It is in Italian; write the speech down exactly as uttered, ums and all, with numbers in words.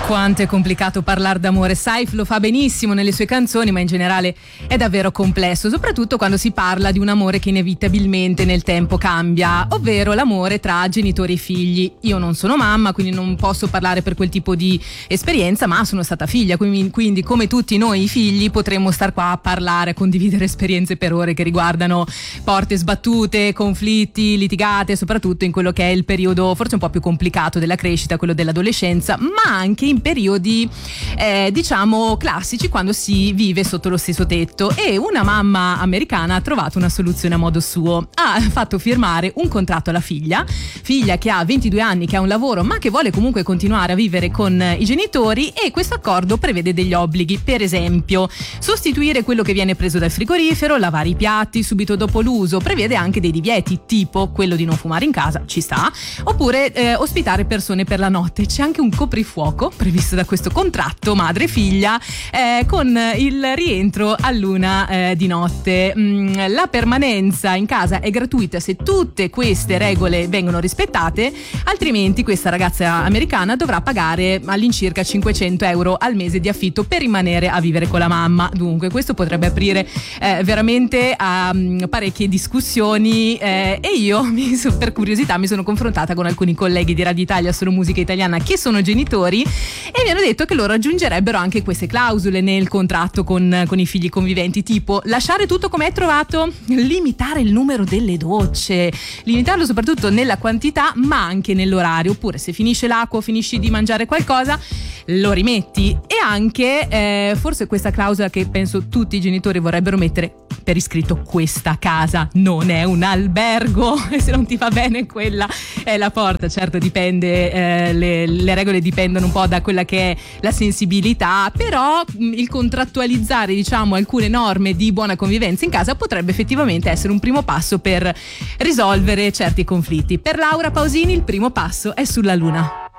Quanto è complicato parlare d'amore. Saif lo fa benissimo nelle sue canzoni, ma in generale è davvero complesso, soprattutto quando si parla di un amore che inevitabilmente nel tempo cambia, ovvero l'amore tra genitori e figli. Io non sono mamma, quindi non posso parlare per quel tipo di esperienza, ma sono stata figlia, quindi, quindi come tutti noi figli potremmo star qua a parlare, a condividere esperienze per ore che riguardano porte sbattute, conflitti, litigate, soprattutto in quello che è il periodo forse un po' più complicato della crescita, quello dell'adolescenza, ma anche in periodi eh, diciamo classici, quando si vive sotto lo stesso tetto. E una mamma americana ha trovato una soluzione a modo suo. Ha fatto firmare un contratto alla figlia figlia che ha ventidue anni, che ha un lavoro ma che vuole comunque continuare a vivere con i genitori, e questo accordo prevede degli obblighi, per esempio sostituire quello che viene preso dal frigorifero, lavare i piatti subito dopo l'uso, prevede anche dei divieti, tipo quello di non fumare in casa, ci sta, oppure eh, ospitare persone per la notte. C'è anche un coprifuoco previsto da questo contratto madre figlia, eh, con il rientro a luna eh, di notte. Mm, la permanenza in casa è gratuita se tutte queste regole vengono rispettate, altrimenti questa ragazza americana dovrà pagare all'incirca cinquecento euro al mese di affitto per rimanere a vivere con la mamma. Dunque questo potrebbe aprire eh, veramente a um, parecchie discussioni, eh, e io mi, per curiosità mi sono confrontata con alcuni colleghi di Radio Italia Solo Musica Italiana che sono genitori, e mi hanno detto che loro aggiungerebbero anche queste clausole nel contratto con, con i figli conviventi, tipo lasciare tutto come è trovato, limitare il numero delle docce, limitarlo soprattutto nella quantità ma anche nell'orario, oppure se finisce l'acqua o finisci di mangiare qualcosa lo rimetti. E anche eh, forse questa clausola che penso tutti i genitori vorrebbero mettere per iscritto: questa casa non è un albergo, e se non ti va bene quella è la porta. Certo, dipende, eh, le, le regole dipendono un po' da quella che è la sensibilità, però mh, il contrattualizzare diciamo alcune norme di buona convivenza in casa potrebbe effettivamente essere un primo passo per risolvere certi conflitti. Per Laura Pausini il primo passo è sulla luna.